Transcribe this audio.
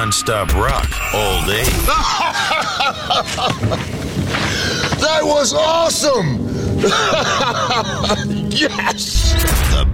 non-stop rock all day. That was awesome! Yes! The